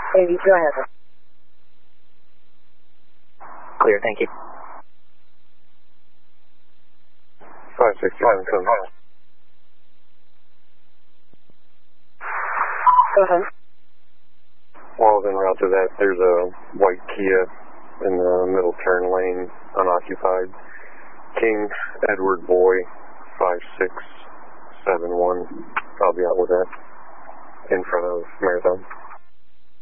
Hey, go ahead. Clear, thank you. 565, come on. Go ahead. Well, then route to that, there's a white Kia in the middle turn lane, unoccupied. King Edward Boy, 5671. I'll be out with that in front of Marathon.